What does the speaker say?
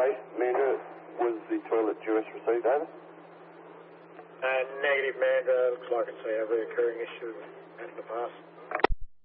base, Manda, was the toilet Jewess received, over? Negative, Manda. Looks like it's a recurring issue in the past.